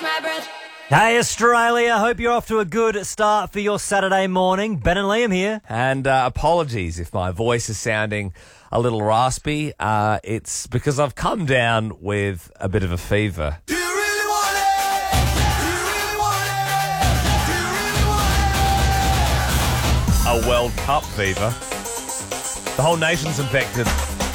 my breath. Hey Australia, hope you're off to a good start for your Saturday morning. Ben and Liam here. And apologies if my voice is sounding a little raspy. It's because I've come down with a bit of a fever. Do you really want it? Do you really want it? Do you really want it? A World Cup fever. The whole nation's infected.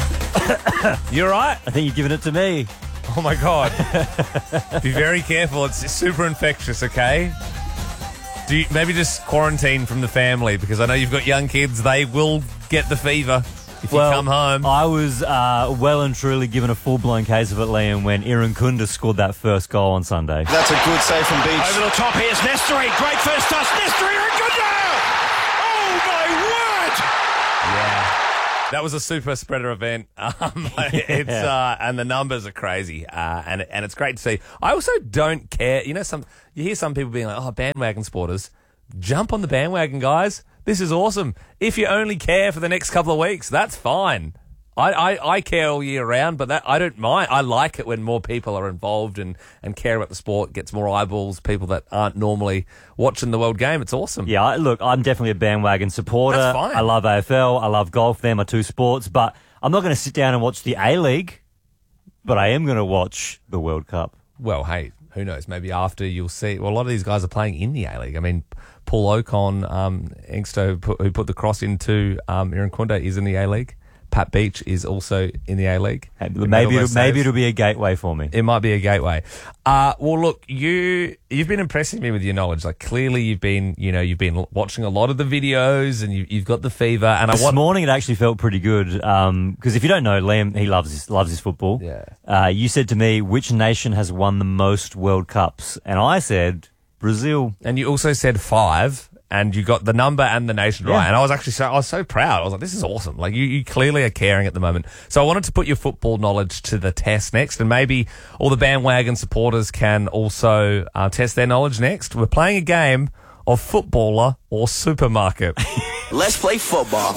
You all right? I think you've given it to me. Oh, my God. Be very careful. It's super infectious, okay? Do you maybe just quarantine from the family, because I know you've got young kids. They will get the fever if you come home. I was well and truly given a full-blown case of it, Liam, when Irukunda scored that first goal on Sunday. That's a good save from Beach. Over the top, here's Nestory. Great first touch. Nestory, Irukunda! Oh, my word! Yeah. That was a super spreader event. It's and the numbers are crazy, and it's great to see. I also don't care. You know, you hear some people being like, "Oh, bandwagon supporters, jump on the bandwagon, guys. This is awesome." If you only care for the next couple of weeks, that's fine. I care all year round, but that I don't mind. I like it when more people are involved and care about the sport, gets more eyeballs, people that aren't normally watching the world game. It's awesome. Yeah, look, I'm definitely a bandwagon supporter. That's fine. I love AFL, I love golf, they're my two sports, but I'm not going to sit down and watch the A-League, but I am going to watch the World Cup. Well, hey, who knows? Maybe after you'll see. Well, a lot of these guys are playing in the A-League. I mean, Paul Ocon, Inksto, who put the cross into Irukunda, is in the A-League. Pat Beach is also in the A-League. Maybe it'll be a gateway for me. It might be a gateway. Well, look, you've been impressing me with your knowledge. Like, clearly you've been watching a lot of the videos, and you've got the fever. And this morning it actually felt pretty good. Because if you don't know, Liam, he loves his football. Yeah. You said to me, which nation has won the most World Cups? And I said Brazil. And you also said 5. And you got the number and the nation right. Yeah. And I was so proud. I was like, this is awesome. Like, you clearly are caring at the moment. So I wanted to put your football knowledge to the test next. And maybe all the bandwagon supporters can also test their knowledge next. We're playing a game of footballer or supermarket. Let's play football.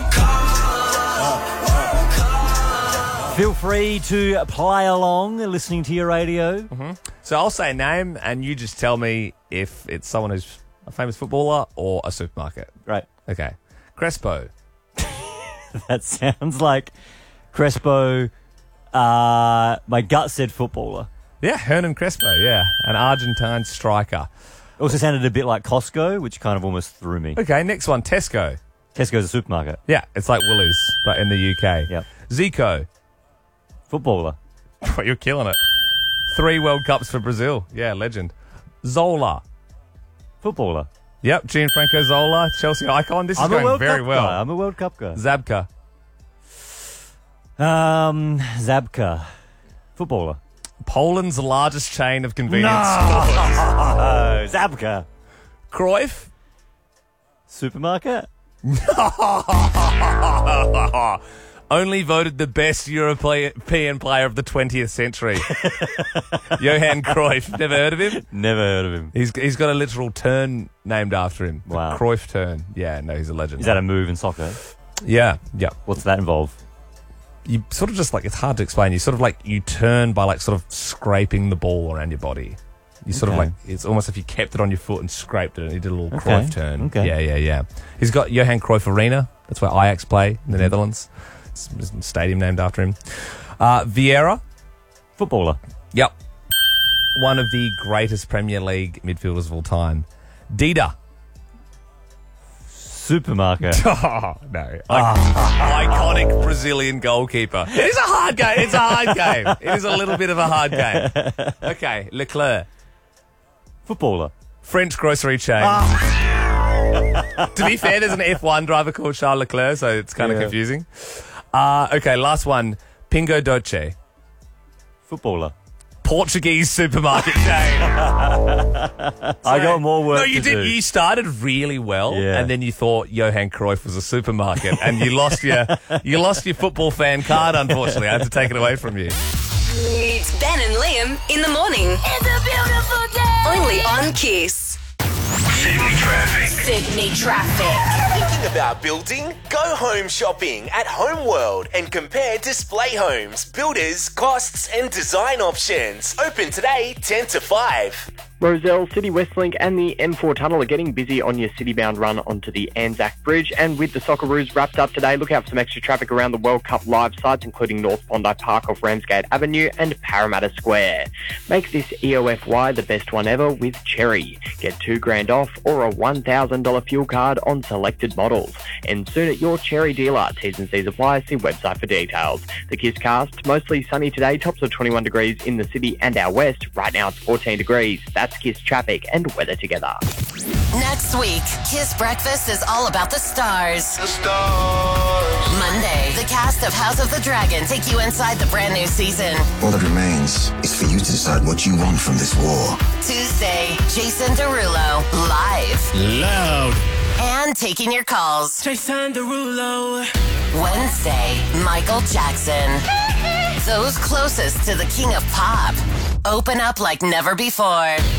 Feel free to play along listening to your radio. Mm-hmm. So I'll say a name, and you just tell me if it's someone who's a famous footballer or a supermarket. Right. Okay. Crespo. That sounds like Crespo. My gut said footballer. Yeah, Hernan Crespo, yeah. An Argentine striker. Also sounded a bit like Costco, which kind of almost threw me. Okay, next one, Tesco. Tesco's a supermarket. Yeah, it's like Woolies, but in the UK. Yep. Zico. Footballer. You're killing it. 3 World Cups for Brazil. Yeah, legend. Zola. Footballer. Yep, Gianfranco Zola, Chelsea icon. This is going very well. I'm a World Cup guy. Zabka. Zabka. Footballer. Poland's largest chain of convenience stores. Zabka. Cruyff. Supermarket. Only voted the best European player of the 20th century. Johan Cruyff. Never heard of him? Never heard of him. He's got a literal turn named after him. Wow. The Cruyff turn. Yeah, no, he's a legend. Is that a move in soccer? Yeah. What's that involve? You sort of just like, it's hard to explain. You sort of like, you turn by like sort of scraping the ball around your body. You sort of like, it's almost if you kept it on your foot and scraped it and you did a little Cruyff turn. Okay. Yeah. He's got Johan Cruyff Arena. That's where Ajax play in the Netherlands. There's a stadium named after him. Vieira. Footballer. Yep. One of the greatest Premier League midfielders of all time. Dida. Supermarket. Oh, no. Iconic Brazilian goalkeeper. It is a hard game. It's a hard game. It is a little bit of a hard game. Okay, Leclerc. Footballer. French grocery chain. To be fair, there's an F1 driver called Charles Leclerc, so it's kind of confusing. Okay, last one. Pingo Doce. Footballer. Portuguese supermarket chain. I got more work to do. No, you did. You started really well, Yeah. and then you thought Johan Cruyff was a supermarket, and you lost your football fan card. Unfortunately, I had to take it away from you. It's Ben and Liam in the morning. It's a beautiful day. Only on Kiss. Sydney traffic. Sydney traffic. Thinking about building? Go home shopping at Homeworld and compare display homes, builders, costs and design options. Open today 10 to 5. Rozelle, City Westlink and the M4 Tunnel are getting busy on your city-bound run onto the Anzac Bridge. And with the Socceroos wrapped up today, look out for some extra traffic around the World Cup live sites, including North Bondi Park off Ramsgate Avenue and Parramatta Square. Make this EOFY the best one ever with Cherry. Get $2,000 off or a $1,000 fuel card on selected models. And soon at your Cherry dealer. T's and C's apply. See website for details. The Kiss Cast, mostly sunny today, tops of 21 degrees in the city and our west. Right now it's 14 degrees. That's Kiss traffic and weather together. Next week, Kiss Breakfast is all about the stars. The stars. Monday, the cast of House of the Dragon take you inside the brand new season. All that remains is for you to decide what you want from this war. Tuesday, Jason Derulo, live. Loud. And taking your calls. Jason Derulo. Wednesday, Michael Jackson. Those closest to the king of pop. Open up like never before.